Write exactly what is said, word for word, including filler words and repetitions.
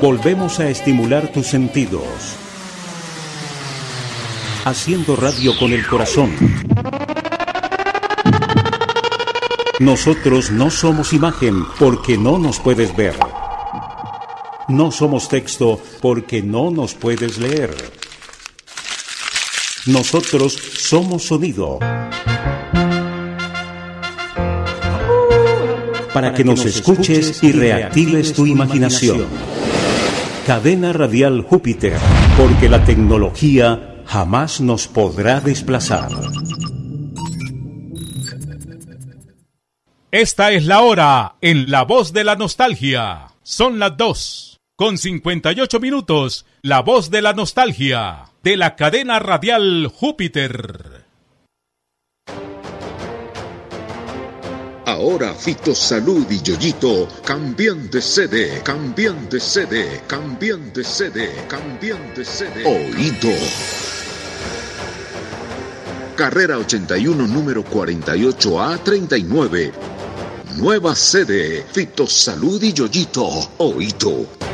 Volvemos a estimular tus sentidos, haciendo radio con el corazón. Nosotros no somos imagen porque no nos puedes ver. No somos texto porque no nos puedes leer. Nosotros somos sonido. Para que nos escuches y reactives tu imaginación. Cadena Radial Júpiter, porque la tecnología jamás nos podrá desplazar. Esta es la hora en La Voz de la Nostalgia. Son las dos, con cincuenta y ocho minutos. La Voz de la Nostalgia, de la Cadena Radial Júpiter. Ahora Fito Salud y Yoyito cambian de sede, cambian de sede, cambian de sede, cambian de sede. Oído. Carrera ochenta y uno, número cuarenta y ocho A treinta y nueve. Nueva sede, Fito Salud y Yoyito. Oído.